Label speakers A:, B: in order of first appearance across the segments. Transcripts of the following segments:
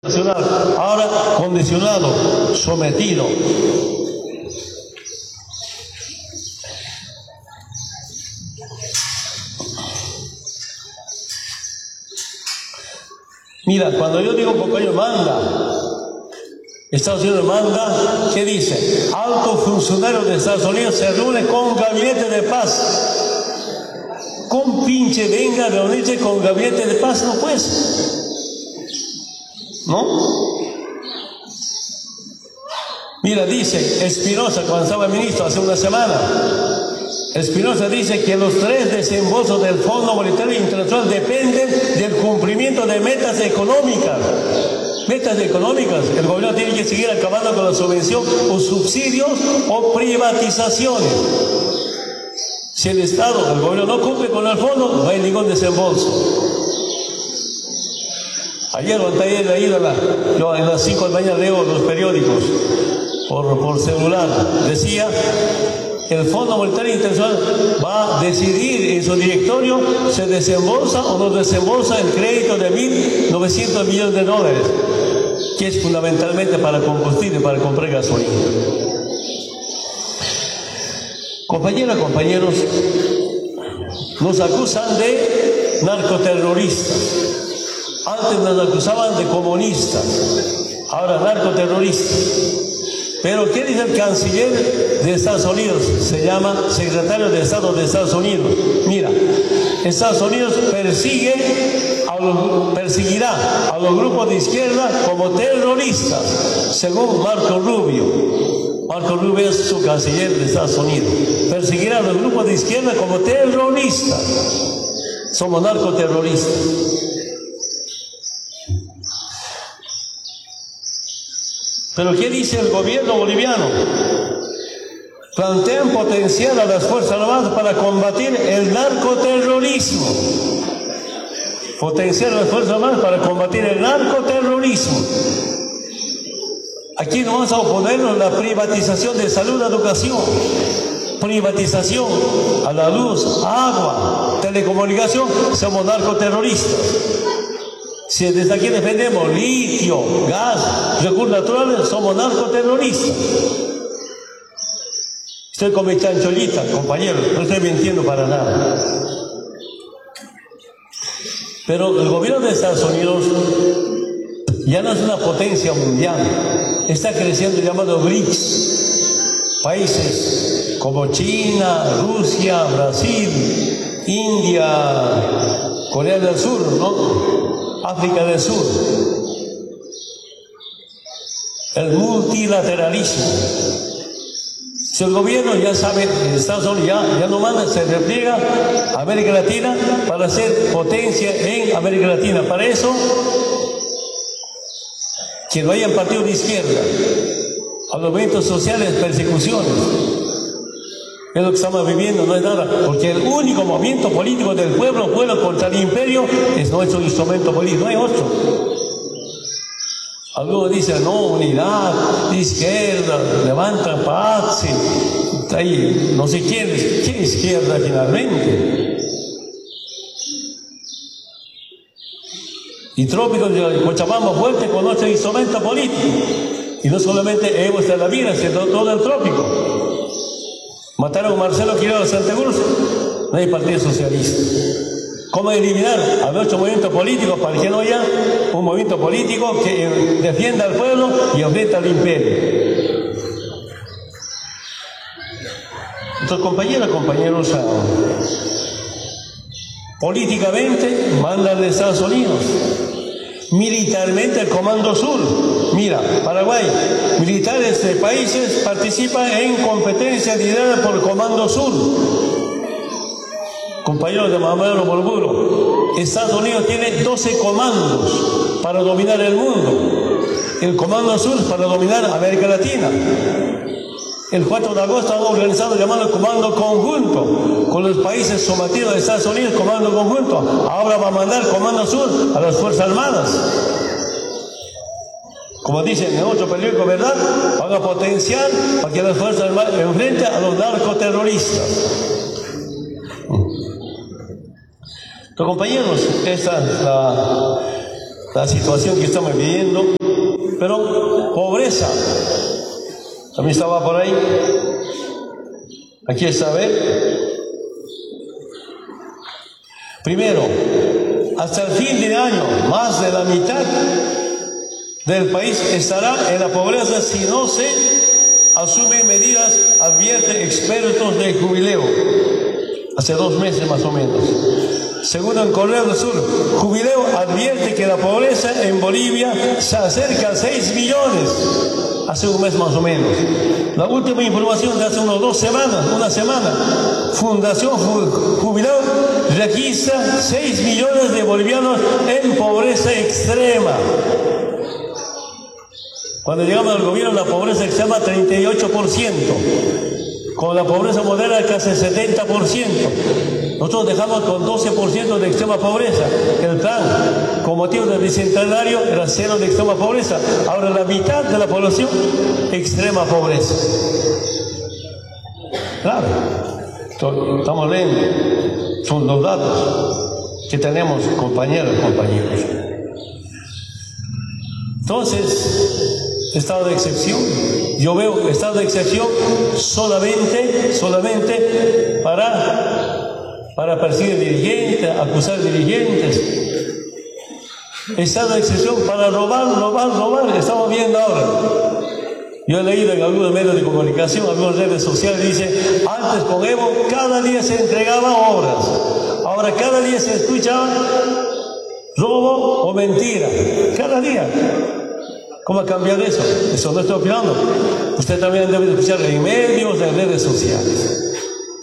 A: nacional, ahora condicionado, sometido. Mira, cuando yo digo compañero manda, Estados Unidos manda, ¿qué dice? Alto funcionario de Estados Unidos se reúne con gabinete de paz. Con pinche venga a reunirse con gabinete de paz, no pues. ¿No? Mira, dice Espinosa, cuando estaba ministro hace una semana, Espinosa dice que los 3 desembolsos del Fondo Monetario Internacional dependen del cumplimiento de metas económicas. Metas económicas, el gobierno tiene que seguir acabando con la subvención o subsidios o privatizaciones. Si el Estado, el gobierno no cumple con el fondo, no hay ningún desembolso. Ayer o anteayer he leído, yo en las 5 de la mañana leo los periódicos por celular, decía, el Fondo Monetario Internacional va a decidir en su directorio si desembolsa o no desembolsa el crédito de 1.900 millones de dólares, que es fundamentalmente para combustible, para comprar gasolina. Compañeras, compañeros, nos acusan de narcoterroristas. Antes nos acusaban de comunistas, ahora narcoterroristas. Pero ¿qué dice el canciller de Estados Unidos? Se llama secretario de Estado de Estados Unidos. Mira, Estados Unidos perseguirá a los grupos de izquierda como terroristas, según Marco Rubio. Marco Rubio es su canciller de Estados Unidos. Perseguirá a los grupos de izquierda como terroristas. Somos narcoterroristas. Pero ¿qué dice el gobierno boliviano? Plantean potenciar a las Fuerzas Armadas para combatir el narcoterrorismo. Potenciar a las Fuerzas Armadas para combatir el narcoterrorismo. Aquí no vamos a oponernos a la privatización de salud, educación, privatización a la luz, agua, telecomunicación, somos narcoterroristas. Si desde aquí defendemos litio, gas, recursos naturales, somos narcoterroristas. Estoy con mi chancholita, compañero, no estoy mintiendo para nada. Pero el gobierno de Estados Unidos ya no es una potencia mundial, está creciendo el llamado BRICS, países como China, Rusia, Brasil, India, Corea del Sur, ¿no? África del Sur, el multilateralismo. Si el gobierno ya sabe, Estados Unidos ya no manda, se repliega a América Latina para ser potencia en América Latina. Para eso, que no haya partido de izquierda, a los movimientos sociales, persecuciones. Es lo que estamos viviendo, no es nada, porque el único movimiento político del pueblo contra el imperio es nuestro instrumento político, no hay otro. Algunos dicen, no, unidad, de izquierda, levantan paz, ahí, no sé quién, ¿qué izquierda finalmente? Y trópicos de Cochabamba fuerte con nuestro instrumento político, y no solamente Evo de la vida, sino todo el trópico. Mataron a Marcelo Quiroga Santa Cruz, no hay partido socialista. ¿Cómo eliminar a nuestro movimiento político para que no haya un movimiento político que defienda al pueblo y enfrenta al imperio? Entonces, compañeros, políticamente mandan de Estados Unidos. Militarmente el Comando Sur, mira, Paraguay, militares de países participan en competencia liderada por el Comando Sur. Compañeros de Mamaro Borburo, Estados Unidos tiene 12 comandos para dominar el mundo. El Comando Sur para dominar América Latina. El 4 de agosto han organizado llamado Comando Conjunto, con los países sometidos de Estados Unidos, Comando Conjunto. Ahora va a mandar Comando Sur a las Fuerzas Armadas. Como dicen en otro periódico, ¿verdad? Van a potenciar para que las Fuerzas Armadas enfrenten a los narcoterroristas. Entonces, compañeros, esta es la situación que estamos viviendo, pero pobreza. También estaba por ahí. Aquí está, ¿ver? Primero, hasta el fin de año, más de la mitad del país estará en la pobreza si no se asumen medidas, advierten expertos de Jubileo. Hace 2 meses más o menos. Según el Correo del Sur, Jubileo advierte que la pobreza en Bolivia se acerca a 6 millones. Hace un mes más o menos. La última información de hace una semana, Fundación Jubileo registra 6 millones de bolivianos en pobreza extrema. Cuando llegamos al gobierno, la pobreza extrema 38%, con la pobreza moderada casi 70%. Nosotros dejamos con 12% de extrema pobreza. El plan, con motivo del bicentenario, era 0 de extrema pobreza. Ahora la mitad de la población, extrema pobreza. Claro, estamos leyendo, son los datos que tenemos, compañeros. Entonces, estado de excepción. Yo veo estado de excepción solamente para perseguir dirigentes, acusar dirigentes. Estado de excepción para robar. Estamos viendo ahora. Yo he leído en algunos medios de comunicación, algunas redes sociales, dice, antes con Evo cada día se entregaban obras. Ahora cada día se escucha robo o mentira. Cada día. ¿Cómo ha cambiado eso? Eso no estoy opinando. Usted también debe escuchar en medios, en redes sociales.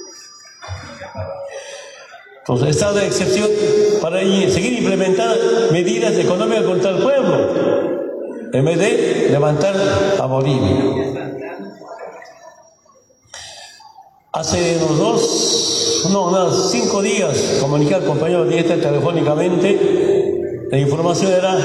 A: Entonces, estado de excepción para seguir implementando medidas económicas contra el pueblo, en vez de levantar a Bolivia. Hace unos 5 días, comuniqué al compañero Dieta telefónicamente, la información era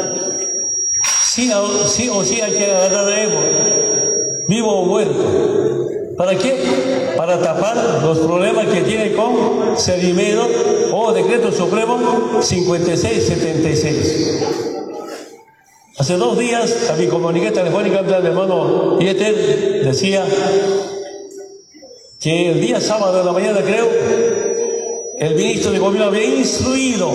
A: sí o sí hay que agarrar a Evo, vivo o muerto. ¿Para qué? Para tapar los problemas que tiene con Cerimero o Decreto Supremo 5676. Hace 2 días, a mi comuniqué telefónicamente al hermano Dieter, decía que el día sábado de la mañana, creo, el ministro de Gobierno había instruido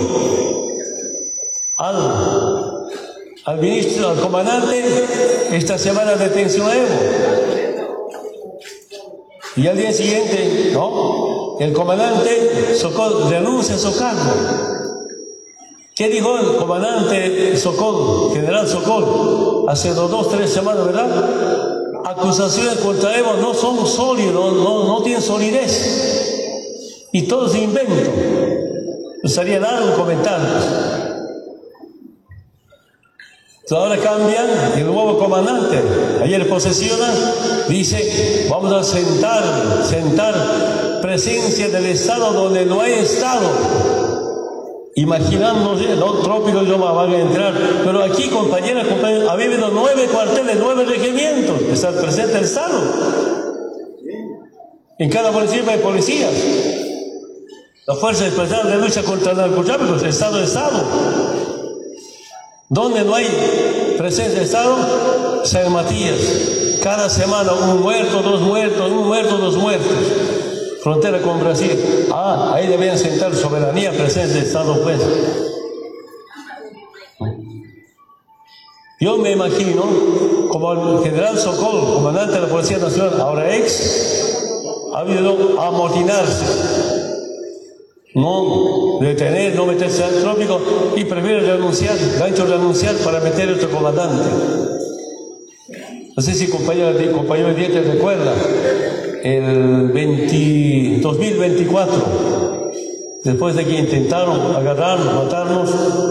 A: al ministro, al comandante, esta semana de detención a Evo. Y al día siguiente, ¿no? El comandante Sokol renuncia a su cargo. ¿Qué dijo el comandante Sokol, general Sokol? Hace 2-3 semanas, ¿verdad? Acusaciones contra Evo no son sólidas, no tienen solidez. Y todo es invento. Gustaría dar un comentario. Ahora cambian, el nuevo comandante, ayer posesiona, dice, vamos a sentar presencia del Estado donde no hay Estado. Imaginándose, los trópicos no van a entrar, pero aquí, compañeras, ha habido 9 cuarteles, 9 regimientos, está presente el Estado. En cada municipio hay policías. La Fuerza Especial de Lucha contra el Narcotráfico, Estado. Donde no hay presencia de Estado, San Matías. Cada semana un muerto, 2 muertos, un muerto, 2 muertos. Frontera con Brasil. Ahí deben sentar soberanía, presencia de Estado, pues. Yo me imagino, como el general Sokol, comandante de la Policía Nacional, ahora ex, ha habido amotinarse. No detener, no meterse al trópico y prefiere renunciar, gancho renunciar para meter a otro comandante. No sé si compañero Dieta recuerda, el 2024, después de que intentaron agarrarnos, matarnos,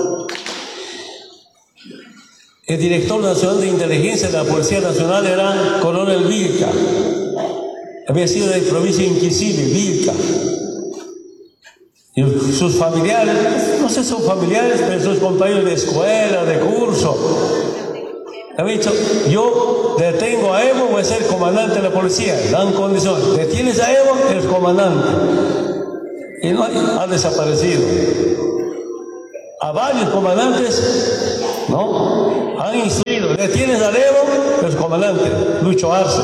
A: el director nacional de inteligencia de la Policía Nacional era Coronel Vilca. Había sido de provincia Inquisible, Vilca. Y sus familiares, no sé si son familiares, pero sus compañeros de escuela, de curso, han dicho, yo detengo a Evo, voy a ser comandante de la policía. Dan condición, detienes a Evo, eres comandante. Y no ha desaparecido. a varios comandantes, ¿no? Han instruido. Le tienes a Evo, el comandante, Lucho Arce.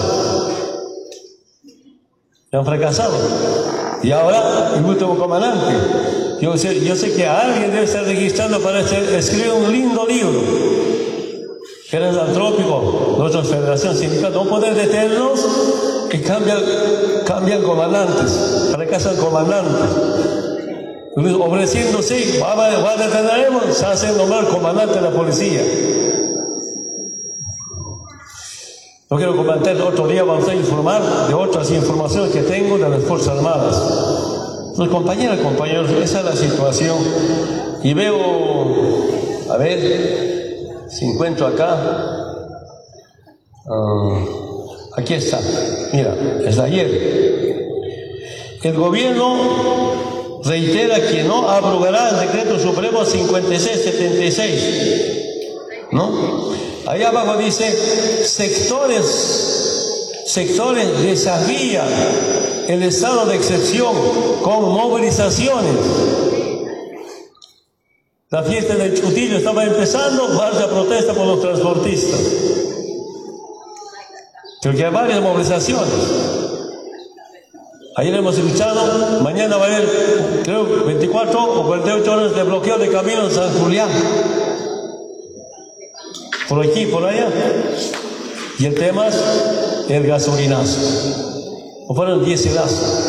A: Y han fracasado. Y ahora, el último comandante. Yo sé que alguien debe estar registrando para escribir un lindo libro. Que era el antrópico, nosotros, Federación Sindical, no poder detenerlos y cambian comandantes, fracasan comandantes. Ofreciéndose, va a detenernos, se hace nombrar comandante de la policía. No quiero comentar, otro día vamos a informar de otras informaciones que tengo de las Fuerzas Armadas. Los compañeros, esa es la situación. Y veo, a ver, si encuentro acá, aquí está, mira, es de ayer. El gobierno reitera que no abrogará el decreto supremo 5676, ¿no? Ahí abajo dice, sectores desafían el estado de excepción con movilizaciones. La fiesta del Chutillo estaba empezando, marcha protesta por los transportistas. Porque hay varias movilizaciones. Ayer hemos escuchado, mañana va a haber, creo, 24 o 48 horas de bloqueo de camino en San Julián. Por aquí, por allá. Y el tema es el gasolinazo. O fueron 10 hilazos.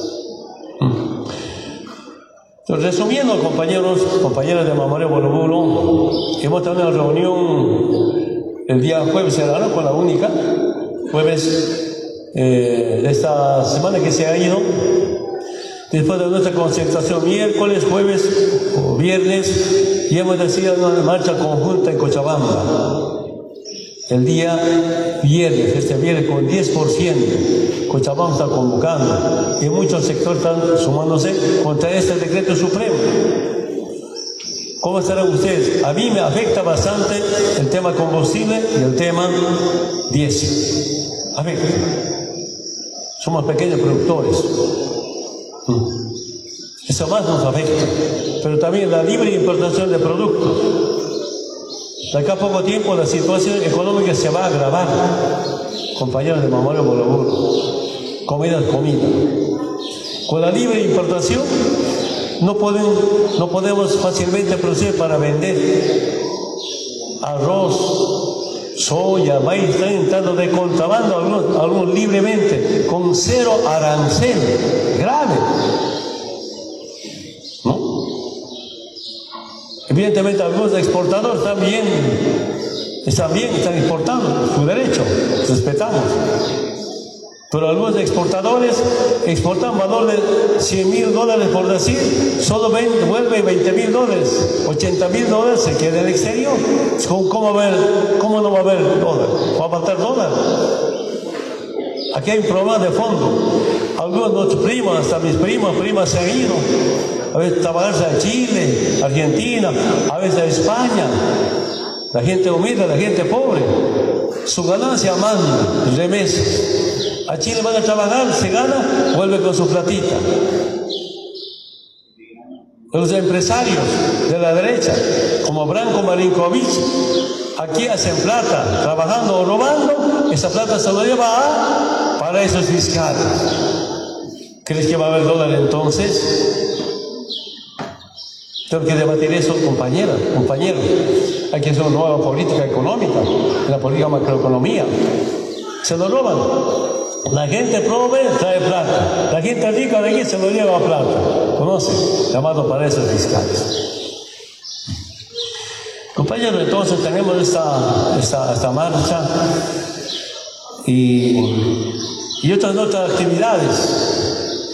A: Entonces, resumiendo, compañeros de Mamoré Borobulo, hemos tenido una reunión el día jueves, ¿no? Con la única, jueves de esta semana que se ha ido, después de nuestra concentración miércoles, jueves o viernes, y hemos decidido una marcha conjunta en Cochabamba. El día viernes, este viernes con 10%, Cochabamba está convocando y muchos sectores están sumándose contra este decreto supremo. ¿Cómo estarán ustedes? A mí me afecta bastante el tema combustible y el tema diésel. Afecta. Somos pequeños productores. Eso más nos afecta. Pero también la libre importación de productos. De acá a poco tiempo la situación económica se va a agravar. Compañeros de Mamoré Borobulo, comida. Con la libre importación no podemos fácilmente producir para vender. Arroz, soya, maíz, están entrando de contrabando algunos libremente, con 0 arancel. Grave. ¿No? Evidentemente algunos exportadores están exportando, su derecho, respetamos. Pero algunos exportadores exportan valor de $100,000 por decir, solo vuelve $20,000, $80,000 se queda en el exterior. ¿Cómo no va a haber dólar? ¿Va a faltar dólar? Aquí hay un problema de fondo. Algunos de nuestros primos, hasta mis primas se han ido. A veces trabajarse a Chile, Argentina, a veces a España. La gente humilde, la gente pobre. Su ganancia manda, remesas. A Chile van a trabajar, se gana, vuelve con su platita. Los empresarios de la derecha, como Branko Marinkovic, aquí hacen plata, trabajando o robando, esa plata se lo lleva a paraísos fiscales. ¿Crees que va a haber dólar entonces? Tengo que debatir eso, compañeros. Hay que hacer una nueva política económica, la política macroeconomía. Se lo roban. La gente pobre trae plata. La gente rica de aquí se lo lleva plata. ¿Conoce? Llamado paraísos fiscales. Compañeros, entonces tenemos esta marcha y otras actividades,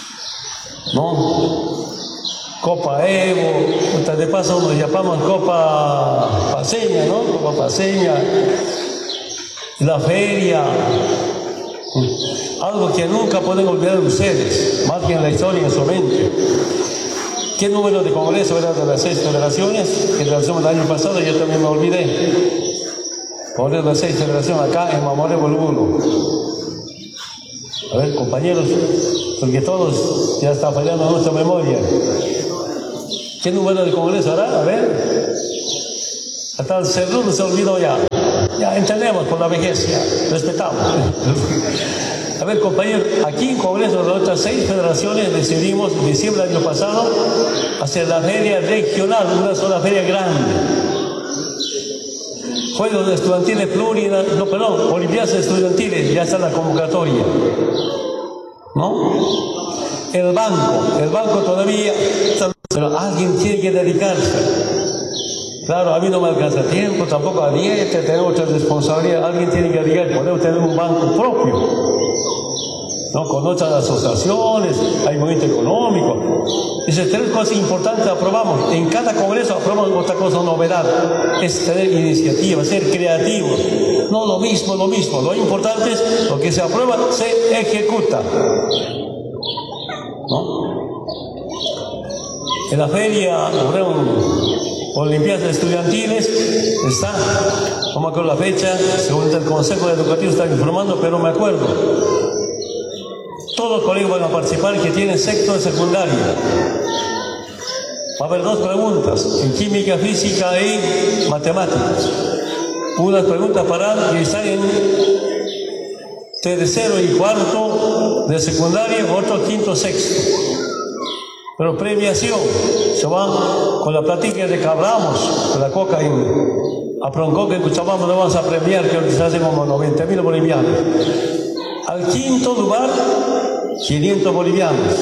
A: ¿no? Copa Evo, de paso nos llamamos Copa Paseña, ¿no? Copa Paseña, la feria, algo que nunca pueden olvidar ustedes, marquen la historia en su mente. ¿Qué número de congreso era de las 6 federaciones que realizamos el año pasado? Yo también me olvidé. Congreso de las 6 federaciones acá en Mamoré Borobulo. A ver, compañeros, porque todos ya está fallando nuestra memoria. ¿Qué número de congreso hará? A ver. Hasta el segundo se olvidó ya. Ya entendemos por la vejez, ya respetamos. A ver, compañeros, aquí en Congreso de otras 6 federaciones decidimos en diciembre del año pasado hacer la feria regional, una sola feria grande. Juegos estudiantiles olimpiadas estudiantiles, ya está la convocatoria. ¿No? El banco todavía, pero alguien tiene que dedicarse. Claro, a mí no me alcanza tiempo, tampoco a dieta, tenemos otra responsabilidad, alguien tiene que dedicar, podemos tener un banco propio, ¿no? Con otras asociaciones, hay movimiento económico. Esas 3 cosas importantes aprobamos. En cada congreso aprobamos otra cosa, novedad, es tener iniciativa, ser creativos. No lo mismo, lo importante es lo que se aprueba, se ejecuta, ¿no? En la feria, Olimpiadas Estudiantiles está, no me acuerdo la fecha, según el Consejo Educativo está informando, pero me acuerdo. Todos los colegios van a participar que tienen sexto de secundaria. Va a haber 2 preguntas, en química, física y matemáticas. Unas preguntas para que están en tercero y cuarto de secundaria, otro quinto, sexto. Pero premiación, se va con la plática de que hablamos, de la coca a Proncoca en Cochabamba, lo vamos a premiar, que quizás hacen como 90.000 bolivianos. Al quinto lugar, 500 bolivianos.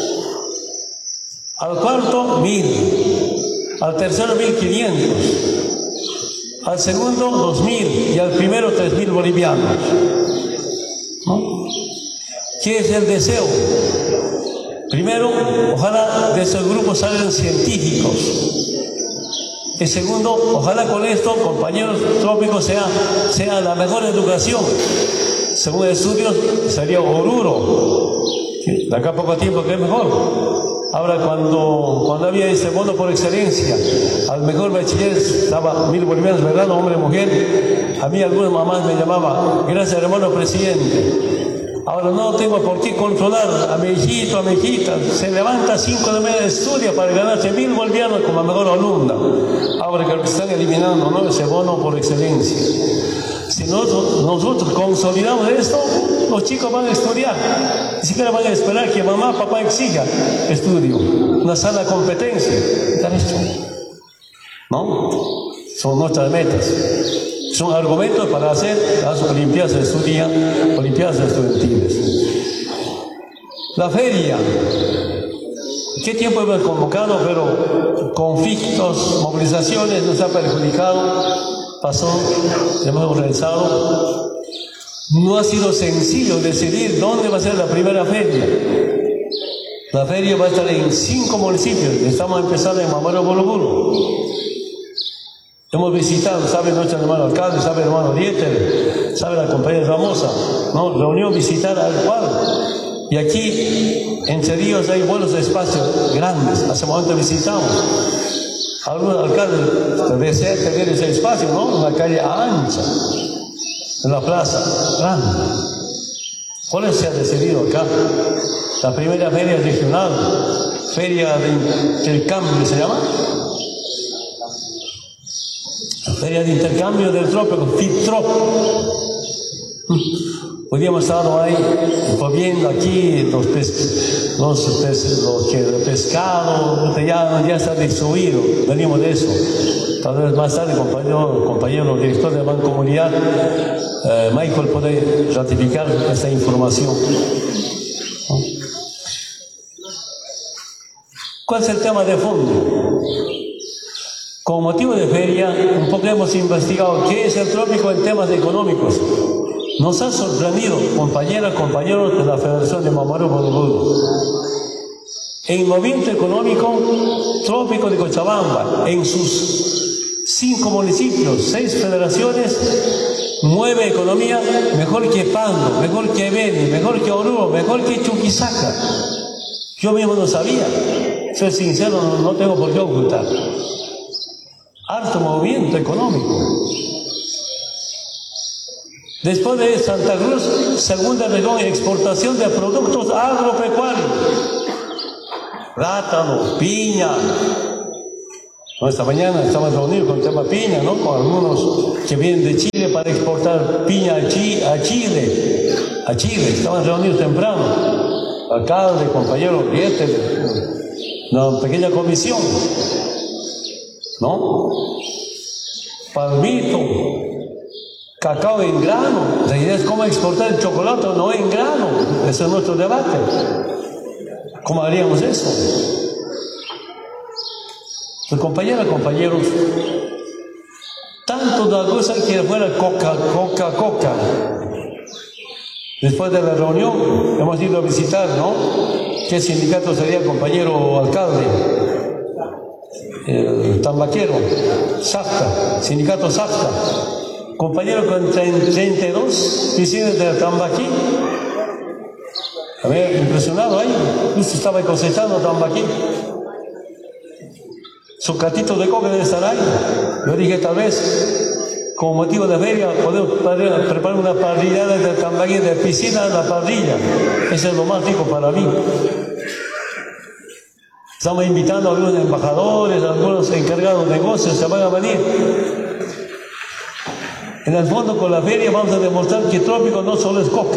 A: Al cuarto, 1.000. Al tercero, 1.500. Al segundo, 2.000. Y al primero, 3.000 bolivianos. ¿No? ¿Qué es el deseo? Primero, ojalá de esos grupos salgan científicos. Y segundo, ojalá con esto, compañeros trópicos, sea la mejor educación. Según estudios, sería Oruro. De acá a poco tiempo que es mejor. Ahora, cuando había ese bono por excelencia, al mejor bachiller daba 1.000 bolivianos, ¿verdad? Hombre, mujer. A mí algunas mamás me llamaban, gracias hermano presidente. Ahora no tengo por qué controlar a mi hijito, a mi hijita. Se levanta 5 de media, estudia para ganarse 1.000 bolivianos como mejor alumna. Ahora que están eliminando, ¿no?, ese bono por excelencia. Si nosotros consolidamos esto, los chicos van a estudiar. Ni siquiera van a esperar que mamá, papá exija estudio. Una sana competencia. ¿No? Son nuestras metas. Son argumentos para hacer las Olimpiadas Estudiantiles. La feria. ¿Qué tiempo hemos convocado? Pero conflictos, movilizaciones nos ha perjudicado. Pasó, hemos realizado. No ha sido sencillo decidir dónde va a ser la primera feria. La feria va a estar en 5 municipios. Estamos empezando en Mamaro Bologuro. Hemos visitado, sabe nuestro hermano alcalde, sabe el hermano Dieter, sabe la compañera Ramosa, ¿no? Reunión visitar al cual. Y aquí, entre ríos, hay buenos espacios grandes. Hace un momento visitamos. Algunos alcaldes desean tener ese espacio, ¿no? Una calle ancha, en la plaza, grande. ¿Cuál se ha decidido acá? La primera feria regional, feria de intercambio, ¿se llama? Feria de intercambio del trópico, FITROP. Hoy día hemos estado ahí, viendo aquí los pescados, ya está distribuido, venimos de eso. Tal vez más tarde, compañero director de Mancomunidad, Michael puede ratificar esta información. ¿Cuál es el tema de fondo? Con motivo de feria, un poco hemos investigado qué es el trópico en temas económicos. Nos ha sorprendido, compañeros de la Federación de Mamaro Bologuro. En movimiento económico, trópico de Cochabamba, en sus 5 municipios, 6 federaciones, mueve economía mejor que Pando, mejor que Beni, mejor que Oruro, mejor que Chuquisaca. Yo mismo no sabía. Soy sincero, no tengo por qué ocultar. Harto movimiento económico. Después de Santa Cruz, segunda región en exportación de productos agropecuarios. Plátano, piña, Esta mañana estamos reunidos con el tema piña, ¿no? Con algunos que vienen de Chile para exportar piña a Chile. Estaban reunidos temprano. Alcalde, compañero, una pequeña comisión, ¿no? Palmito, cacao en grano. La idea es cómo exportar el chocolate no en grano. Ese es nuestro debate. ¿Cómo haríamos eso? Pues compañeros, tanto da cosa que fuera coca. Después de la reunión hemos ido a visitar, ¿no? ¿Qué sindicato sería, compañero alcalde? El tambaquero, SAFTA, sindicato SAFTA. Compañero con 32 oficinas del tambaquí. A ver, impresionado ahí. Justo estaba cosechando tambaquí. Su catito de coca debe estar ahí. Yo dije, tal vez, como motivo de feria, podemos preparar una parrillada de tambaquí de piscina en la parrilla. Eso es lo más rico para mí. Estamos invitando a algunos embajadores, a algunos encargados de negocios, se van a venir. En el fondo, con la feria vamos a demostrar que trópico no solo es coca.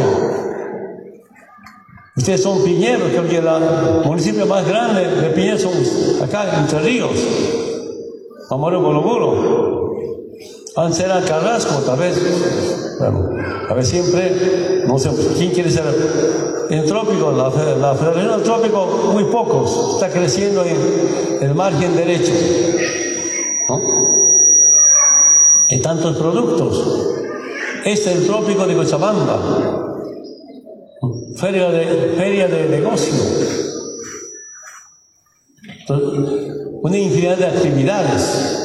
A: Ustedes son piñeros, creo que el municipio más grande de Piñeros son acá, Entre Ríos, Amaro Bologuro. Antes era Carrasco, tal vez. Bueno, a ver, siempre, no sé, ¿quién quiere ser? En trópico, la Federación del Trópico, muy pocos, está creciendo en el margen derecho, ¿no? Hay tantos productos. Este es el trópico de Cochabamba. Feria de negocio. Una infinidad de actividades.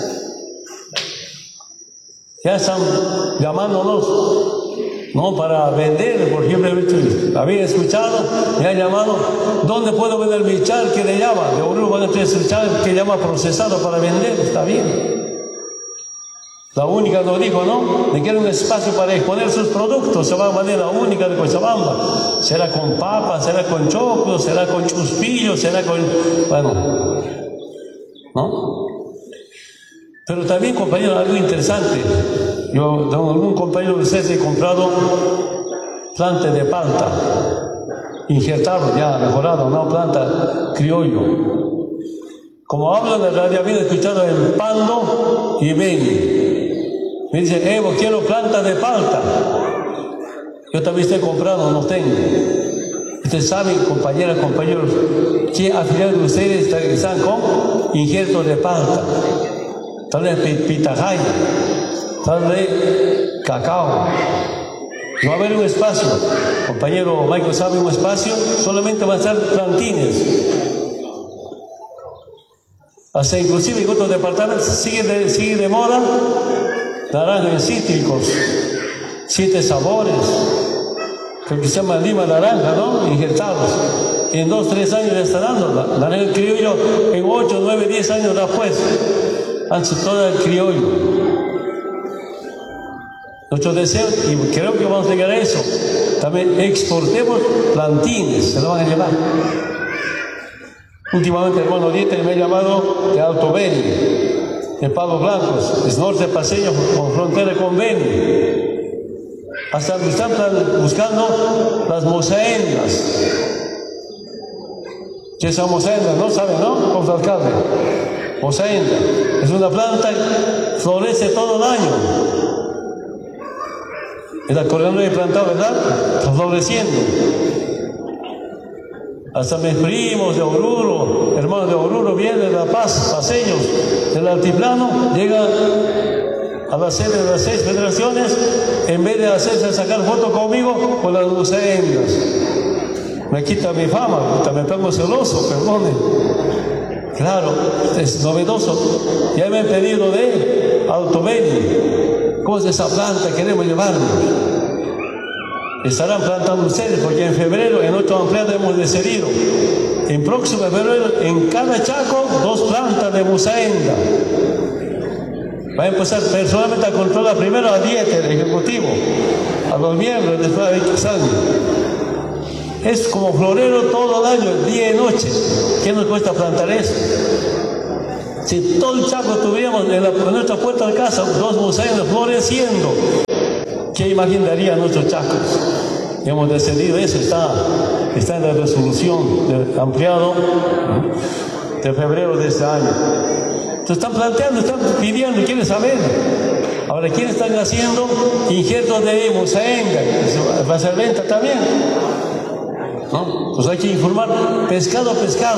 A: Ya están llamándonos, no para vender, por ejemplo, había escuchado, me han llamado, ¿dónde puedo vender mi chal? Que le llama, de Oruro van a tener su chal que llama procesado para vender, está bien. La única nos dijo, ¿no? Le quiere un espacio para exponer sus productos, se va a manera única de Cochabamba. Será con papas, será con choclo, será con chuspillo, será con... bueno, ¿no? Pero también, compañero, algo interesante. Yo, algún compañero de ustedes he comprado planta de palta, injertado, ya mejorado, no planta criollo. Como hablan de radio, había escuchado el Pando y Beni. Me dice, Evo, quiero planta de palta. Yo también estoy comprando, no tengo. Ustedes saben, compañeras, compañeros, que afiliados de ustedes están con injertos de palta. Tal vez pitahaya, tal vez cacao. No va a haber un espacio. Compañero Michael sabe un espacio, solamente van a estar plantines. Hasta inclusive en otros departamentos sigue de moda naranjas cítricos, 7 sabores, creo que se llama lima naranja, ¿no? Injertados. En 2, 3 años ya está dando. Naranja criollo en 8, 9, 10 años después. Antes todo el criollo. Nuestro deseo, y creo que vamos a llegar a eso, también exportemos plantines, se lo van a llevar. Últimamente el hermano Dieter me ha llamado de Alto Beni, en Palos Blancos, es norte paseño con frontera con Beni. Hasta están buscando las mosaendas. ¿Qué son mosaendas? ¿No saben, no? Como alcalde. Mosaenda es una planta que florece todo el año. El acordeón he plantado, ¿verdad? Está floreciendo. Hasta mis primos de Oruro, hermanos de Oruro, vienen de La Paz, paseños del altiplano, llegan a la sede de las 6 federaciones, en vez de hacerse sacar fotos conmigo, con las mosaendas. Me quita mi fama, me pongo celoso, perdone. Claro, es novedoso. Ya me han pedido de Alto Beni. ¿Cómo es esa planta? Queremos llevarnos. Estarán plantando ustedes, porque en febrero, en otro ampliado hemos decidido. En próximo febrero, en cada chaco, 2 plantas de mosaenda. Va a empezar personalmente a controlar primero a Dieter, el ejecutivo, a los miembros, después a Vicky. Es como florero todo el año, día y noche. ¿Qué nos cuesta plantar eso? Si todo el Chaco tuviéramos en nuestra puerta de casa 2 museos floreciendo, ¿qué imagen daría nuestros chacos? Hemos decidido eso, está en la resolución ampliado de febrero de este año. Entonces están planteando, están pidiendo, quieren saber. Ahora, ¿quiénes están haciendo injertos de musaenga? Va a ser venta también, ¿no? Pues hay que informar, pescado.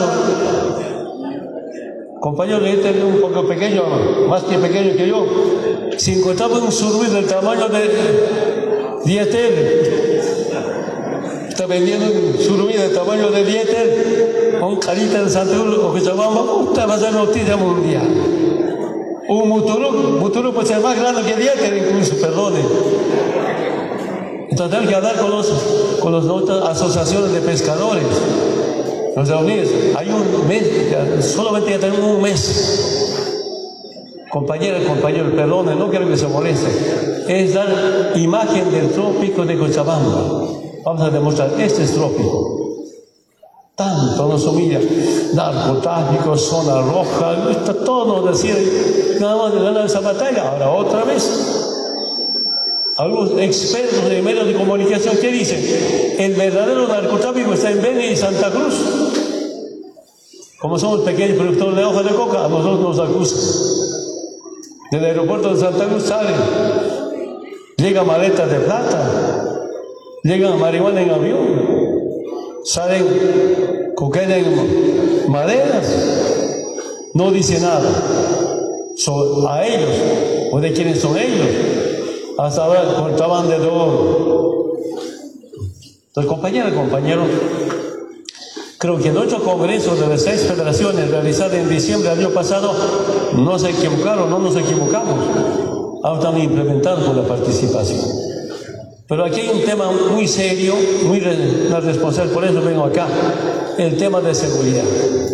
A: Compañero, este es un poco pequeño, más que pequeño que yo. Si encontraba un surubí del tamaño de 10 tel, está vendiendo un surubí del tamaño de 10 tel, con carita de Santa Cruz o Cochabamba, usted va a ser noticia mundial. Un muturú puede ser más grande que 10 tel, incluso, perdone. Entonces tenemos que hablar con las otras asociaciones de pescadores. Nos reunimos, hay un mes, solamente ya tenemos un mes. Compañero, perdone, no quiero que se moleste. Es dar imagen del trópico de Cochabamba. Vamos a demostrar, este es trópico. Tanto nos humilla. Narcotráfico, zona roja, todo nos decía, nada más de ganar esa batalla. Ahora otra vez. Algunos expertos de medios de comunicación, ¿qué dicen? El verdadero narcotráfico está en Beni y Santa Cruz. Como somos pequeños productores de hoja de coca, a nosotros nos acusan. Del aeropuerto de Santa Cruz salen, llegan maletas de plata, llegan marihuana en avión, salen cocaína en maderas, no dice nada. A ellos, o de quiénes son ellos. Hasta ahora contrabando de oro. Entonces, compañero, creo que en 8 congresos de las 6 federaciones realizados en diciembre del año pasado no se equivocaron, no nos equivocamos. Ahora estamos implementando con la participación. Pero aquí hay un tema muy serio, muy responsable, por eso vengo acá, el tema de seguridad.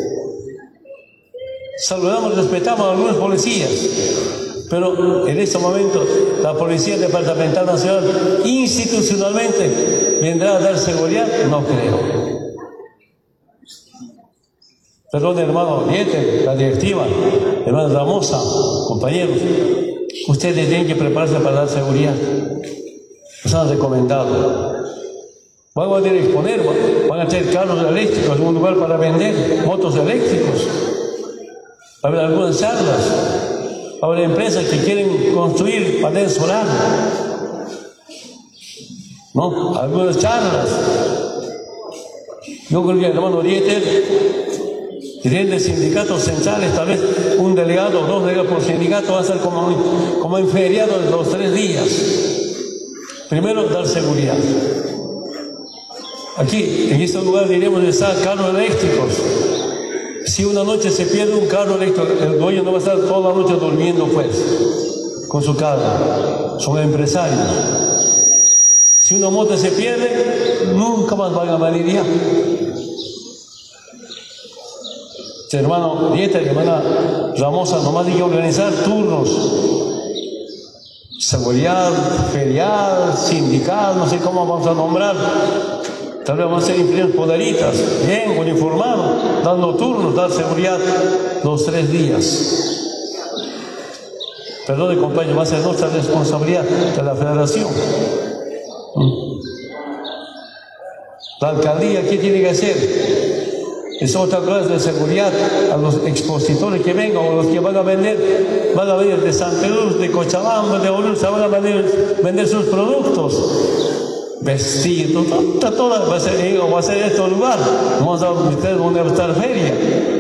A: Saludamos, respetamos a algunos policías, pero en este momento la Policía Departamental Nacional institucionalmente vendrá a dar seguridad, no creo. Perdón, hermano Dieter, la directiva, hermano Ramosa, compañeros, ustedes tienen que prepararse para dar seguridad. Nos han recomendado. Van a tener que exponer, van a tener carros eléctricos, un lugar para vender motos eléctricos. Va a haber algunas charlas. Va a haber empresas que quieren construir paneles solares, ¿no? Algunas charlas. Yo creo que el hermano Dieter, dirigente de sindicatos centrales, tal vez un delegado o 2 delegados por sindicato va a ser como en feriado de los 3 días. Primero, dar seguridad. Aquí, en este lugar, diremos de estar carros eléctricos. Si una noche se pierde un carro eléctrico, el dueño no va a estar toda la noche durmiendo pues, con su carro. Son empresarios. Si una moto se pierde, nunca más van a venir ya. Hermano Dieter, hermana Ramosa, nomás hay que organizar turnos. Seguridad, ferial, sindical, no sé cómo vamos a nombrar. Tal vez vamos a ser imprimir poderitas, bien, uniformados, dando turnos, dar seguridad los 3 días. Perdón, compañero, va a ser nuestra responsabilidad de la federación. La alcaldía, ¿qué tiene que hacer? Es otra clase de seguridad a los expositores que vengan o los que van a venir de Santa Cruz, de Cochabamba, de Oruro, van a vender sus productos. Vestidos, toda va a ser este lugar. Vamos a ustedes van a estar feria.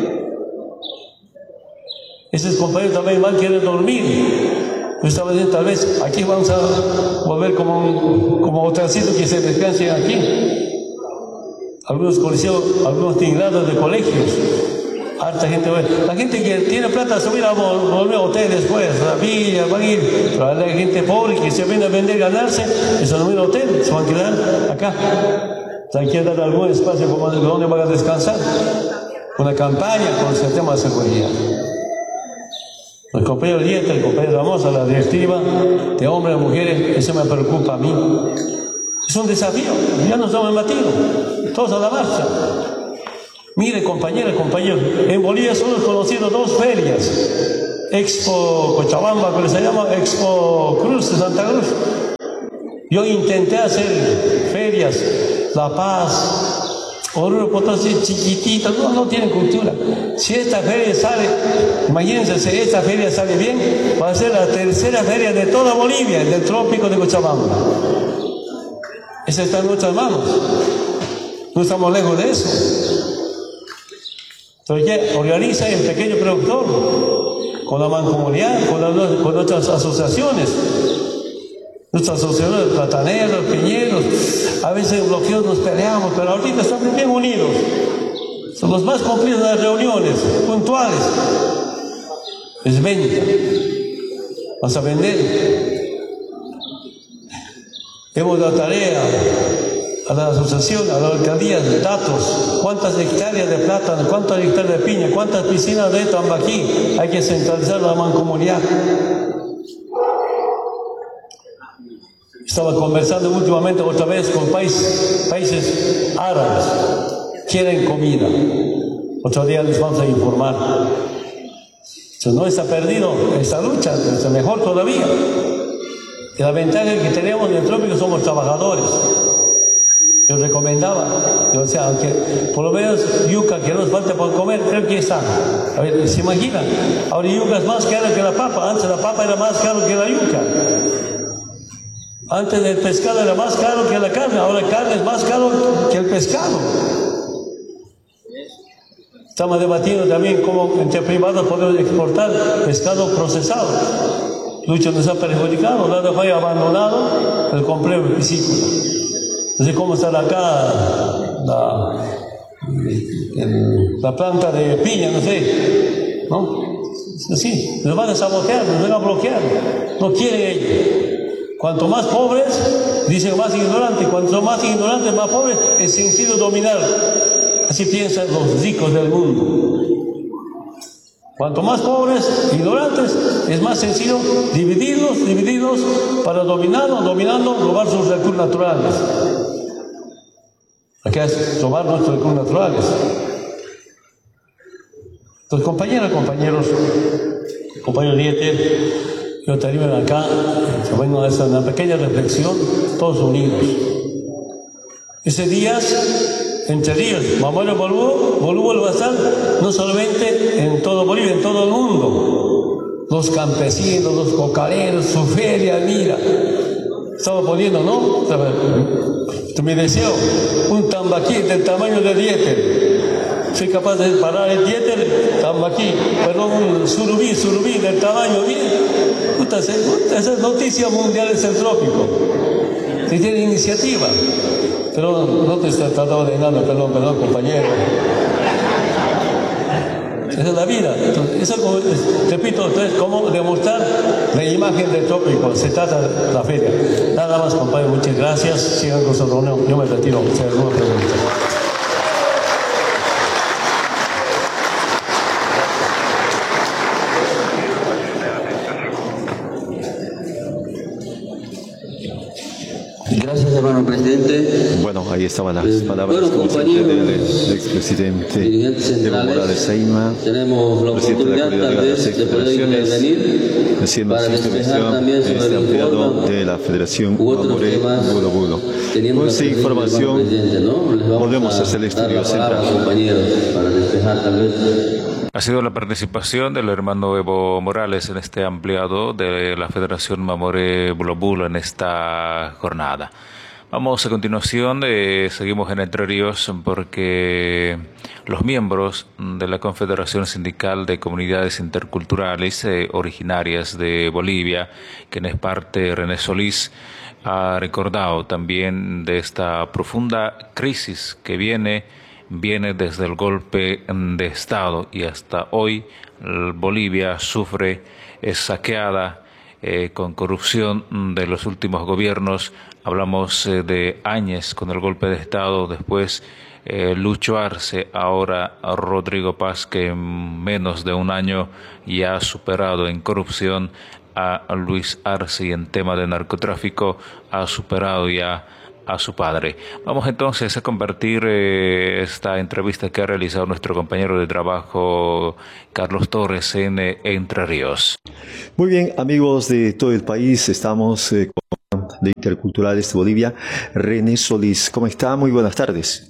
A: Esos compañeros también van a querer dormir. Yo estaba diciendo, tal vez aquí vamos a volver como hotelcito que se descansen aquí. Algunos colegios, algunos tingrados de colegios. Harta gente, la gente que tiene plata se va a volver a hotel después, la villa, van a ir. Pero la gente pobre que se viene a vender, ganarse, eso no viene a hotel, se van a quedar acá. Se hay que dar algún espacio donde van a descansar. Una campaña con ese tema de seguridad. El compañero Dieter, el compañero Ramosa, la directiva de hombres y mujeres, eso me preocupa a mí. Es un desafío, ya nos hemos batido, todos a la marcha. Mire, compañeros, en Bolivia solo he conocido 2 ferias. Expo Cochabamba, que se llama Expo Cruz de Santa Cruz. Yo intenté hacer ferias, La Paz, Oruro Potosí, chiquititos, no tienen cultura. Si esta feria sale, imagínense, si esta feria sale bien, va a ser la 3ª feria de toda Bolivia, del trópico de Cochabamba. Esa está en nuestras manos. No estamos lejos de eso. Entonces, organiza el pequeño productor con la mancomunidad, con nuestras asociaciones. Nuestras asociaciones, plataneros, piñeros, a veces en bloqueos nos peleamos, pero ahorita estamos bien unidos. Son los más cumplidos de las reuniones, puntuales. Es venta. Vas a vender. Hemos dado tarea a la asociación, a la alcaldía, datos, cuántas hectáreas de plátano, cuántas hectáreas de piña, cuántas piscinas de tambaquí, hay que centralizar la mancomunidad. Estaba conversando últimamente otra vez con países árabes, quieren comida. Otro día les vamos a informar. Entonces, no está perdido esta lucha, está mejor todavía. Y la ventaja que tenemos en el trópico somos trabajadores. Yo recomendaba, yo decía, aunque por lo menos yuca que nos falta por comer, creo que está. A ver, ¿se imaginan? Ahora yuca es más caro que la papa. Antes la papa era más caro que la yuca. Antes el pescado era más caro que la carne. Ahora la carne es más caro que el pescado. Estamos debatiendo también cómo entre privados podemos exportar pescado procesado. Mucho nos ha perjudicado, lo dejó ahí abandonado el complejo piscícola. No sé cómo está acá la planta de piña, no sé, ¿no? Sí, nos van a sabotear, nos van a bloquear. No quieren ellos. Cuanto más pobres, dicen más ignorantes. Cuanto más ignorantes, más pobres, es sencillo dominar. Así piensan los ricos del mundo. Cuanto más pobres, ignorantes, es más sencillo dividirlos para dominando, robar sus recursos naturales. Aquí es robar nuestros recursos naturales. Entonces, compañeros Dieter, yo te animo acá, bueno, es una pequeña reflexión, todos unidos. Ese día, entre ríos, Mamoré Bolubo va a estar no solamente en todo Bolivia, en todo el mundo. Los campesinos, los cocaleros, su feria, mira. Estaba poniendo, ¿no? Mi deseo, un tambaquí del tamaño de Dieter. Soy capaz de parar el Dieter, tambaquí, perdón, un surubí del tamaño, bien. Esas noticias mundiales del trópico. Si tiene iniciativa. Pero no te está tratando de nada, perdón, compañero. Esa es la vida. Entonces, eso, repito, entonces, cómo demostrar la imagen del trópico. Se trata de la feria. Nada más, compañero, muchas gracias. Sigan con su reunión. Yo me retiro. Si hay alguna pregunta.
B: Gracias, hermano presidente.
C: Bueno, ahí estaban las palabras del expresidente Evo Morales Saima,
B: tenemos la oportunidad tal vez de poder intervenir para despejar también sobre el
C: ampliado de la Federación Mamoré Bolubo. Con esta información volvemos a hacer el estudio central.
B: Compañeros, para despejar tal vez.
D: Ha sido la participación del hermano Evo Morales en este ampliado de la Federación Mamoré Bolubo en esta jornada. Vamos a continuación, seguimos en Entre Ríos porque los miembros de la Confederación Sindical de Comunidades Interculturales originarias de Bolivia, quien es parte René Solís, ha recordado también de esta profunda crisis que viene desde el golpe de Estado y hasta hoy Bolivia sufre, es saqueada con corrupción de los últimos gobiernos. Hablamos de Áñez con el golpe de Estado, después Lucho Arce, ahora Rodrigo Paz, que en menos de un año ya ha superado en corrupción a Luis Arce y en tema de narcotráfico ha superado ya a su padre. Vamos entonces a compartir esta entrevista que ha realizado nuestro compañero de trabajo Carlos Torres en Entre Ríos.
C: Muy bien, amigos de todo el país, estamos con de Interculturales de Bolivia, René Solís. ¿Cómo está? Muy buenas tardes.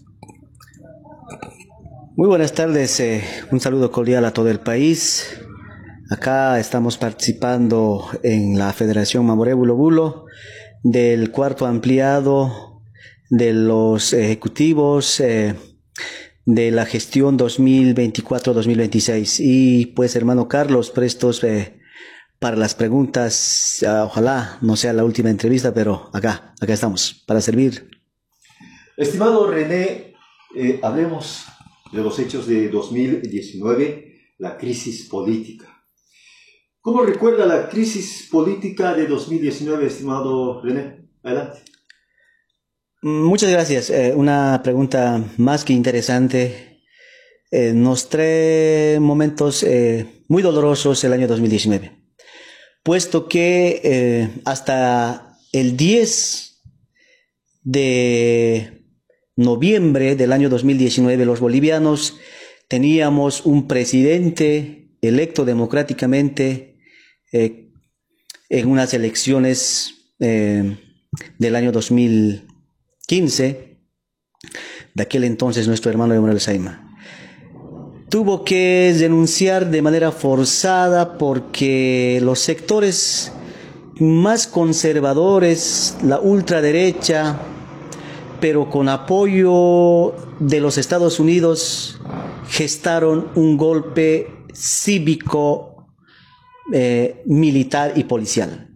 E: Muy buenas tardes, un saludo cordial a todo el país. Acá estamos participando en la Federación Mamoré Bulo Bulo del cuarto ampliado de los ejecutivos de la gestión 2024-2026. Y pues, hermano Carlos, prestos para las preguntas. Ojalá no sea la última entrevista, pero acá estamos para servir.
C: Estimado René, hablemos de los hechos de 2019, la crisis política. ¿Cómo recuerda la crisis política de 2019, estimado René? Adelante.
E: Muchas gracias. Una pregunta más que interesante. Nos trae momentos muy dolorosos el año 2019, puesto que hasta el 10 de noviembre del año 2019 los bolivianos teníamos un presidente electo democráticamente en unas elecciones del año 2015, de aquel entonces nuestro hermano Evo Morales Ayma tuvo que renunciar de manera forzada porque los sectores más conservadores, la ultraderecha, pero con apoyo de los Estados Unidos, gestaron un golpe cívico, militar y policial.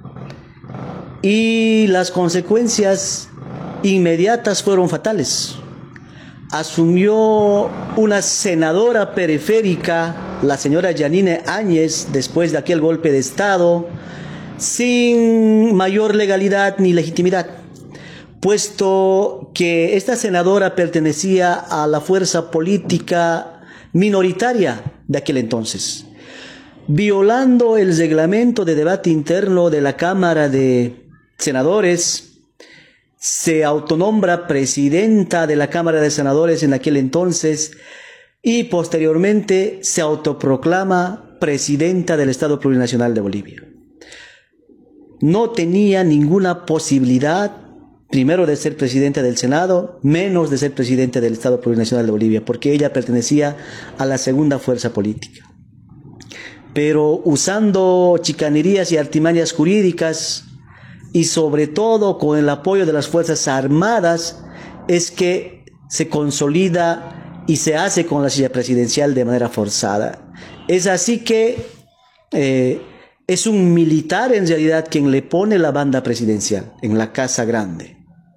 E: Y las consecuencias inmediatas fueron fatales. Asumió una senadora periférica, la señora Yanine Áñez, después de aquel golpe de Estado, sin mayor legalidad ni legitimidad, puesto que esta senadora pertenecía a la fuerza política minoritaria de aquel entonces, violando el reglamento de debate interno de la Cámara de Senadores. Se autonombra presidenta de la Cámara de Senadores en aquel entonces y posteriormente se autoproclama presidenta del Estado Plurinacional de Bolivia. No tenía ninguna posibilidad, primero, de ser presidenta del Senado, menos de ser presidenta del Estado Plurinacional de Bolivia, porque ella pertenecía a la segunda fuerza política. Pero usando chicanerías y artimañas jurídicas, y sobre todo con el apoyo de las Fuerzas Armadas, es que se consolida y se hace con la silla presidencial de manera forzada. Es así que es un militar en realidad quien le pone la banda presidencial en la Casa Grande.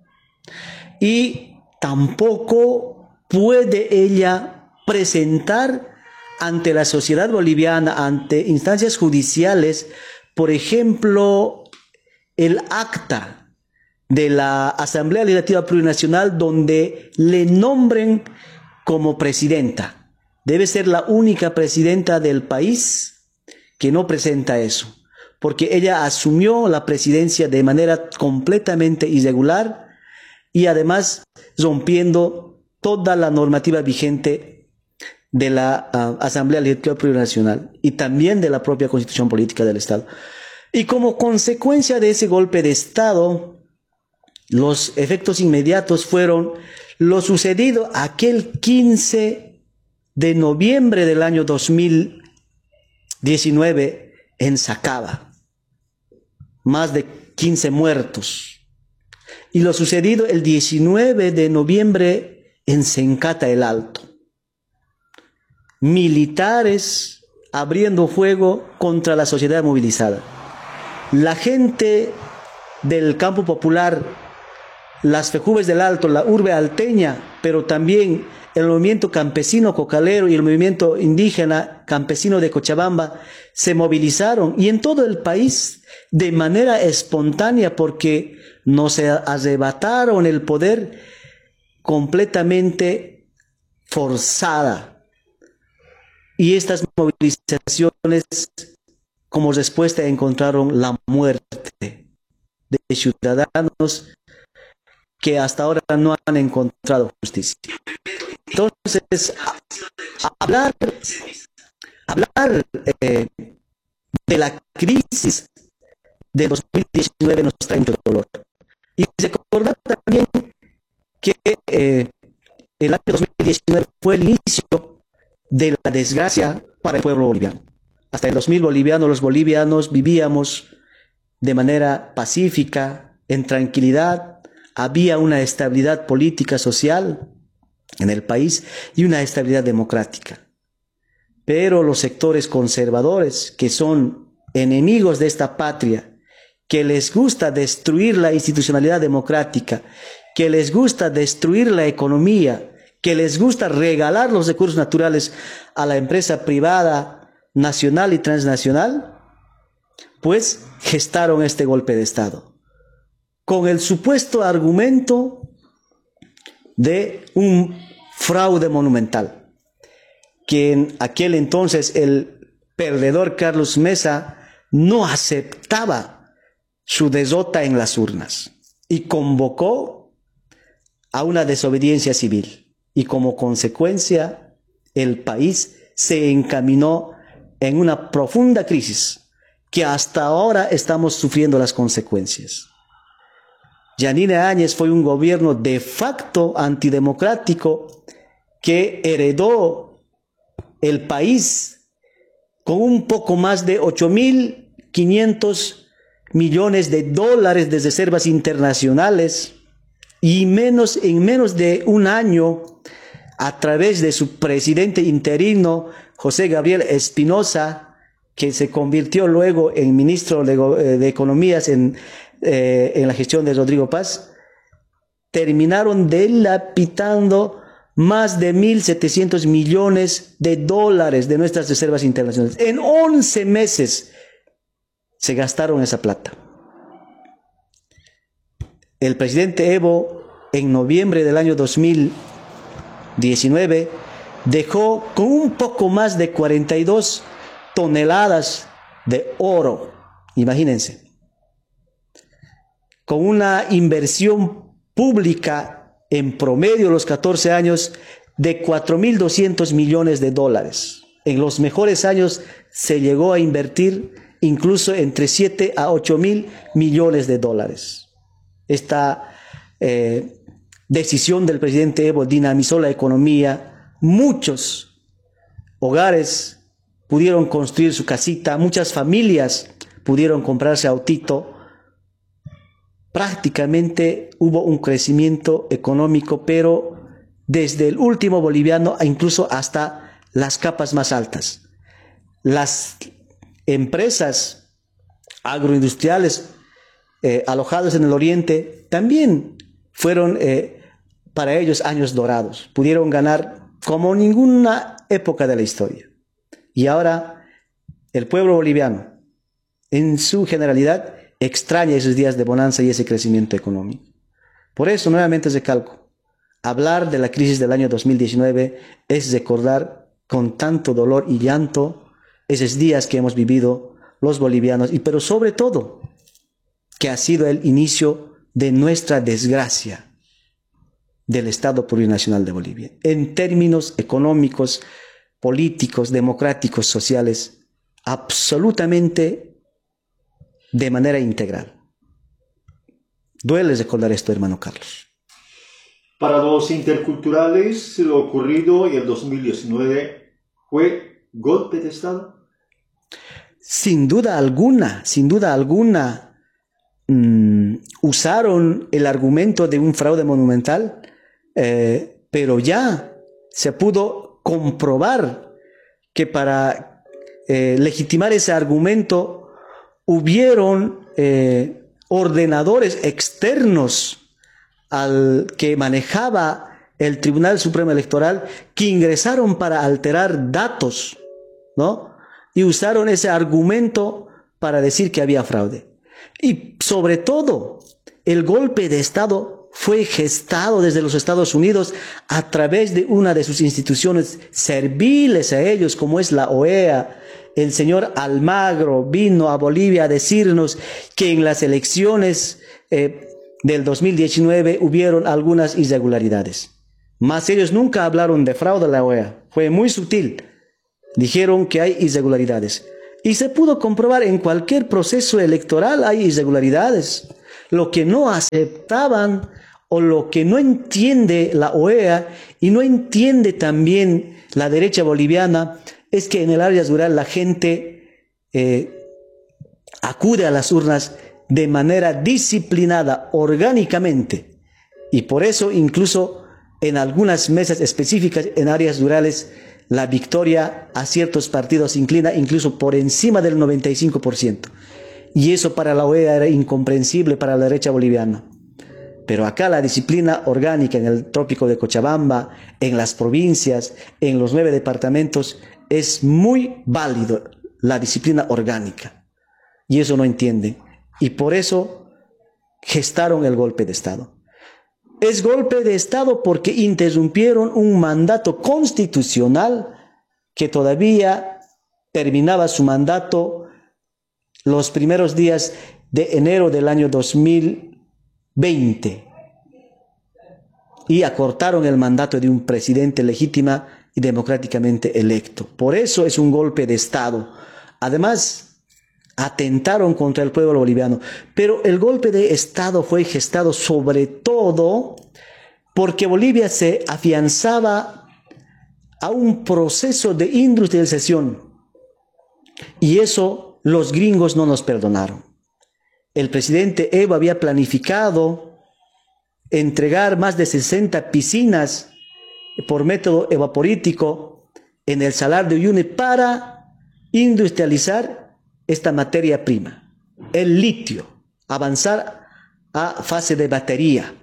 E: Y tampoco puede ella presentar ante la sociedad boliviana, ante instancias judiciales, por ejemplo, el acta de la Asamblea Legislativa Plurinacional donde le nombren como presidenta. Debe ser la única presidenta del país que no presenta eso, porque ella asumió la presidencia de manera completamente irregular y además rompiendo toda la normativa vigente de la Asamblea Legislativa Plurinacional y también de la propia Constitución Política del Estado. Y como consecuencia de ese golpe de Estado, los efectos inmediatos fueron lo sucedido aquel 15 de noviembre del año 2019 en Sacaba. Más de 15 muertos. Y lo sucedido el 19 de noviembre en Sencata el Alto. Militares abriendo fuego contra la sociedad movilizada. La gente del campo popular, las Fejubes del Alto, la urbe alteña, pero también el movimiento campesino cocalero y el movimiento indígena campesino de Cochabamba se movilizaron, y en todo el país de manera espontánea, porque nos arrebataron el poder completamente forzada. Y estas movilizaciones, como respuesta, encontraron la muerte de ciudadanos que hasta ahora no han encontrado justicia. Entonces, hablar de la crisis de 2019 nos trae mucho dolor. Y recordar también que el año 2019 fue el inicio de la desgracia para el pueblo boliviano. Hasta el 2000 los bolivianos vivíamos de manera pacífica, en tranquilidad, había una estabilidad política, social en el país y una estabilidad democrática. Pero los sectores conservadores, que son enemigos de esta patria, que les gusta destruir la institucionalidad democrática, que les gusta destruir la economía, que les gusta regalar los recursos naturales a la empresa privada, nacional y transnacional, pues gestaron este golpe de Estado, con el supuesto argumento de un fraude monumental, que en aquel entonces el perdedor Carlos Mesa no aceptaba su derrota en las urnas y convocó a una desobediencia civil, y como consecuencia el país se encaminó en una profunda crisis que hasta ahora estamos sufriendo las consecuencias. Yanine Áñez fue un gobierno de facto antidemocrático que heredó el país con un poco más de 8.500 millones de dólares de reservas internacionales y en menos de un año, a través de su presidente interino, José Gabriel Espinosa, que se convirtió luego en ministro de Economías en la gestión de Rodrigo Paz, terminaron dilapidando más de 1.700 millones de dólares de nuestras reservas internacionales. En 11 meses se gastaron esa plata. El presidente Evo, en noviembre del año 2019, dejó con un poco más de 42 toneladas de oro, imagínense, con una inversión pública en promedio los 14 años de 4.200 millones de dólares. En los mejores años se llegó a invertir incluso entre 7 a 8.000 millones de dólares. Esta decisión del presidente Evo dinamizó la economía. Muchos hogares pudieron construir su casita, muchas familias pudieron comprarse autito. Prácticamente hubo un crecimiento económico, pero desde el último boliviano e incluso hasta las capas más altas. Las empresas agroindustriales alojadas en el oriente también fueron para ellos años dorados. Pudieron ganar como ninguna época de la historia. Y ahora el pueblo boliviano, en su generalidad, extraña esos días de bonanza y ese crecimiento económico. Por eso, nuevamente recalco, hablar de la crisis del año 2019 es recordar con tanto dolor y llanto esos días que hemos vivido los bolivianos, pero sobre todo, que ha sido el inicio de nuestra desgracia del Estado Plurinacional de Bolivia, en términos económicos, políticos, democráticos, sociales, absolutamente de manera integral. Duele recordar esto, hermano Carlos.
C: Para los interculturales, lo ocurrido en el 2019 fue golpe de Estado.
E: Sin duda alguna, usaron el argumento de un fraude monumental, pero ya se pudo comprobar que para legitimar ese argumento hubieron ordenadores externos al que manejaba el Tribunal Supremo Electoral que ingresaron para alterar datos, ¿no? Y usaron ese argumento para decir que había fraude. Y sobre todo, el golpe de Estado fue gestado desde los Estados Unidos a través de una de sus instituciones serviles a ellos, como es la OEA. El señor Almagro vino a Bolivia a decirnos que en las elecciones del 2019 hubieron algunas irregularidades. Mas ellos nunca hablaron de fraude a la OEA. Fue muy sutil. Dijeron que hay irregularidades. Y se pudo comprobar en cualquier proceso electoral hay irregularidades. Lo que no aceptaban o lo que no entiende la OEA y no entiende también la derecha boliviana es que en el área rural la gente acude a las urnas de manera disciplinada, orgánicamente. Y por eso incluso en algunas mesas específicas en áreas rurales la victoria a ciertos partidos inclina incluso por encima del 95%. Y eso para la OEA era incomprensible para la derecha boliviana. Pero acá la disciplina orgánica en el trópico de Cochabamba, en las provincias, en los 9 departamentos, es muy válido la disciplina orgánica. Y eso no entienden. Y por eso gestaron el golpe de Estado. Es golpe de Estado porque interrumpieron un mandato constitucional que todavía terminaba su mandato los primeros días de enero del año 2020 y acortaron el mandato de un presidente legítima y democráticamente electo. Por eso es un golpe de Estado. Además, atentaron contra el pueblo boliviano. Pero el golpe de Estado fue gestado sobre todo porque Bolivia se afianzaba a un proceso de industrialización. Y eso los gringos no nos perdonaron. El presidente Evo había planificado entregar más de 60 piscinas por método evaporítico en el Salar de Uyuni para industrializar esta materia prima, el litio, avanzar a fase de batería.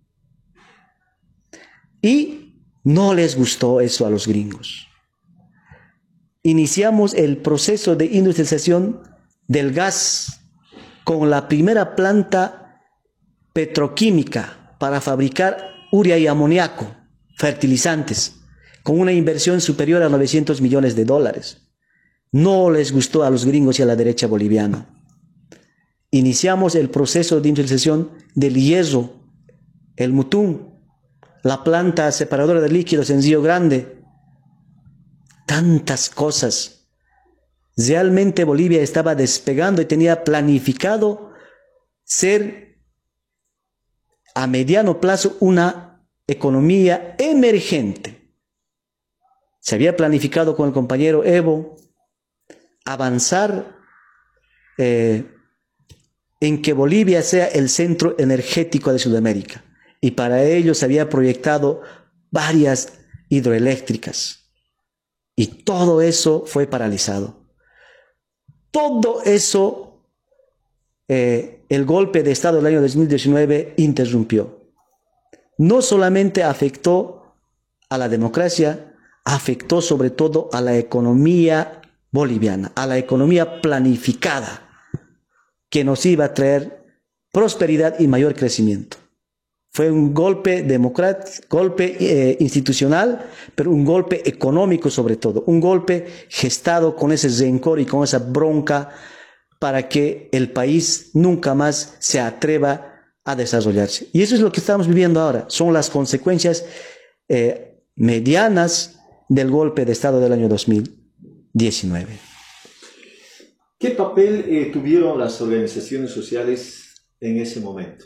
E: Y no les gustó eso a los gringos. Iniciamos el proceso de industrialización del gas con la primera planta petroquímica para fabricar urea y amoníaco, fertilizantes, con una inversión superior a $900 millones. No les gustó a los gringos y a la derecha boliviana. Iniciamos el proceso de industrialización del hierro, el Mutún, la planta separadora de líquidos en Río Grande. Tantas cosas. Realmente Bolivia estaba despegando y tenía planificado ser a mediano plazo una economía emergente. Se había planificado con el compañero Evo avanzar en que Bolivia sea el centro energético de Sudamérica. Y para ello se había proyectado varias hidroeléctricas. Y todo eso fue paralizado. Todo eso, el golpe de Estado del año 2019 interrumpió. No solamente afectó a la democracia, afectó sobre todo a la economía boliviana, a la economía planificada, que nos iba a traer prosperidad y mayor crecimiento. Fue un golpe democrático, golpe institucional, pero un golpe económico sobre todo, un golpe gestado con ese rencor y con esa bronca para que el país nunca más se atreva a desarrollarse. Y eso es lo que estamos viviendo ahora, son las consecuencias medianas del golpe de Estado del año 2019.
C: ¿Qué papel tuvieron las organizaciones sociales en ese momento?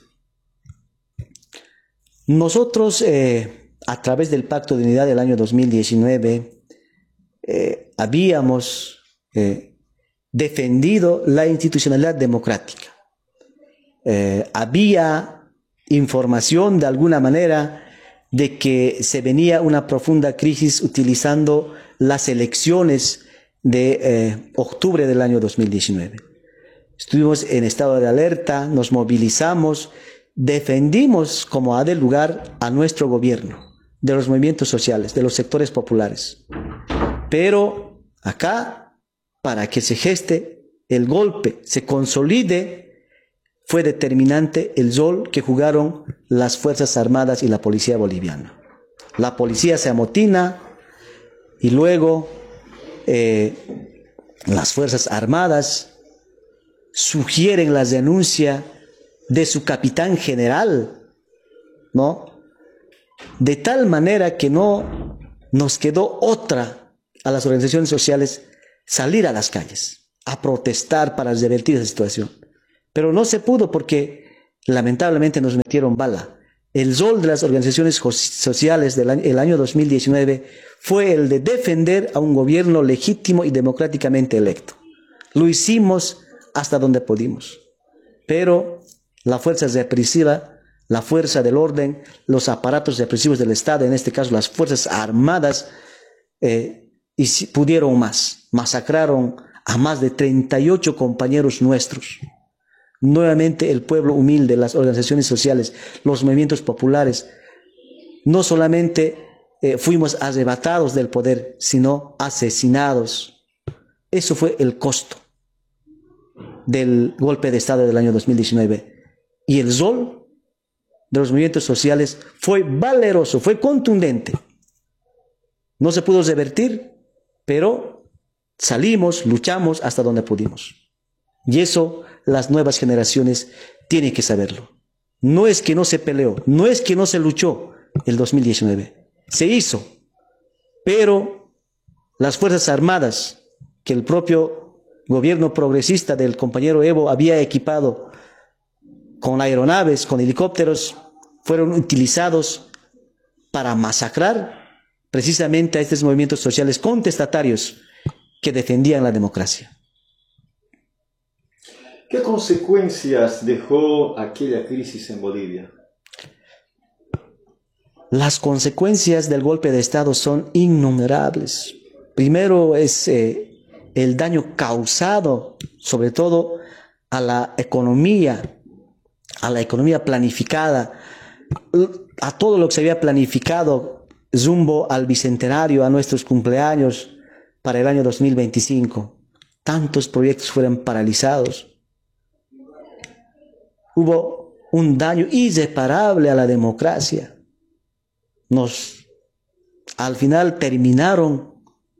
E: Nosotros, a través del Pacto de Unidad del año 2019, habíamos defendido la institucionalidad democrática. Había información de alguna manera de que se venía una profunda crisis utilizando las elecciones de octubre del año 2019. Estuvimos en estado de alerta, nos movilizamos, defendimos como ha de lugar a nuestro gobierno, de los movimientos sociales, de los sectores populares. Pero acá, para que se geste el golpe, se consolide, fue determinante el rol que jugaron las Fuerzas Armadas y la Policía Boliviana. La policía se amotina y luego las Fuerzas Armadas sugieren la renuncia de su capitán general, ¿no? De tal manera que no nos quedó otra a las organizaciones sociales salir a las calles, a protestar para revertir esa situación. Pero no se pudo porque lamentablemente nos metieron bala. El rol de las organizaciones sociales del año 2019 fue el de defender a un gobierno legítimo y democráticamente electo. Lo hicimos hasta donde pudimos. Pero la fuerza represiva, la fuerza del orden, los aparatos represivos del Estado, en este caso las Fuerzas Armadas, pudieron más. Masacraron a más de 38 compañeros nuestros. Nuevamente el pueblo humilde, las organizaciones sociales, los movimientos populares, no solamente fuimos arrebatados del poder, sino asesinados. Eso fue el costo del golpe de Estado del año 2019. Y el rol de los movimientos sociales fue valeroso, fue contundente. No se pudo revertir, pero salimos, luchamos hasta donde pudimos. Y eso las nuevas generaciones tienen que saberlo. No es que no se peleó, no es que no se luchó el 2019. Se hizo, pero las Fuerzas Armadas, que el propio gobierno progresista del compañero Evo había equipado con aeronaves, con helicópteros, fueron utilizados para masacrar precisamente a estos movimientos sociales contestatarios que defendían la democracia.
C: ¿Qué consecuencias dejó aquella crisis en Bolivia?
E: Las consecuencias del golpe de Estado son innumerables. Primero es el daño causado, sobre todo a la economía planificada, a todo lo que se había planificado rumbo al bicentenario, a nuestros cumpleaños para el año 2025. Tantos proyectos fueron paralizados. Hubo un daño irreparable a la democracia. Al final terminaron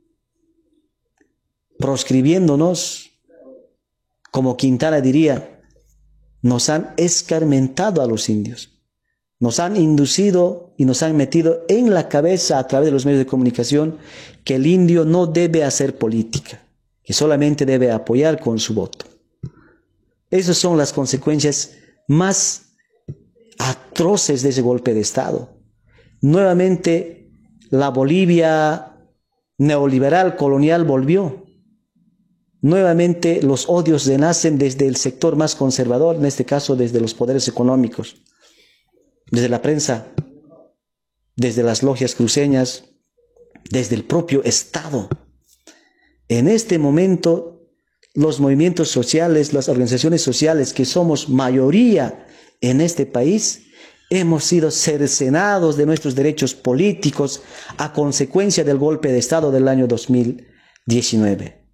E: proscribiéndonos, como Quintana diría, nos han escarmentado a los indios. Nos han inducido y nos han metido en la cabeza a través de los medios de comunicación que el indio no debe hacer política, que solamente debe apoyar con su voto. Esas son las consecuencias más atroces de ese golpe de Estado. Nuevamente la Bolivia neoliberal colonial volvió. Nuevamente los odios renacen desde el sector más conservador, en este caso desde los poderes económicos, desde la prensa, desde las logias cruceñas, desde el propio Estado. En este momento los movimientos sociales, las organizaciones sociales, que somos mayoría en este país, hemos sido cercenados de nuestros derechos políticos a consecuencia del golpe de Estado del año 2019.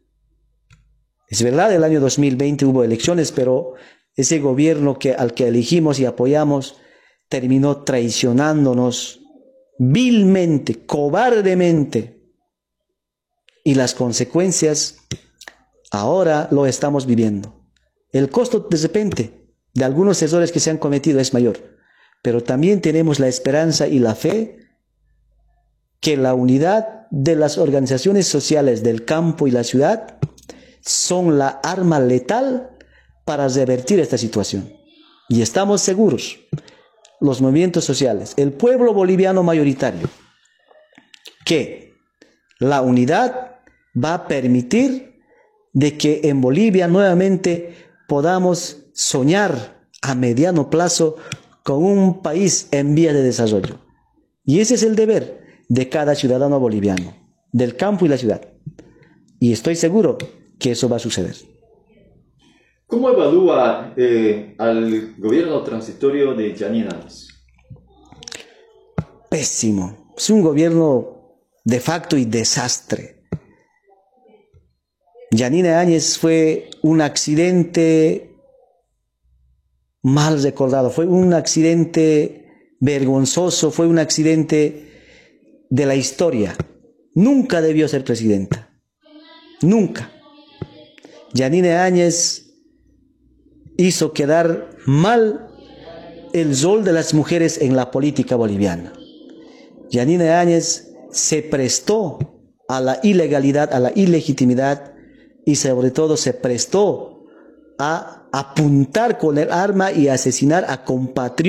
E: Es verdad, el año 2020 hubo elecciones, pero ese gobierno al que elegimos y apoyamos terminó traicionándonos vilmente, cobardemente. Y las consecuencias ahora lo estamos viviendo. El costo de repente de algunos errores que se han cometido es mayor, pero también tenemos la esperanza y la fe que la unidad de las organizaciones sociales del campo y la ciudad son la arma letal para revertir esta situación. Y estamos seguros, los movimientos sociales, el pueblo boliviano mayoritario, que la unidad va a permitir de que en Bolivia nuevamente podamos soñar a mediano plazo con un país en vía de desarrollo. Y ese es el deber de cada ciudadano boliviano, del campo y la ciudad. Y estoy seguro que eso va a suceder.
C: ¿Cómo evalúa al gobierno transitorio de Yanine Áñez?
E: Pésimo. Es un gobierno de facto y desastre. Yanine Áñez fue un accidente mal recordado, fue un accidente vergonzoso, fue un accidente de la historia. Nunca debió ser presidenta. Nunca. Yanine Áñez hizo quedar mal el rol de las mujeres en la política boliviana. Yanina Áñez se prestó a la ilegalidad, a la ilegitimidad y sobre todo se prestó a apuntar con el arma y asesinar a compatriotas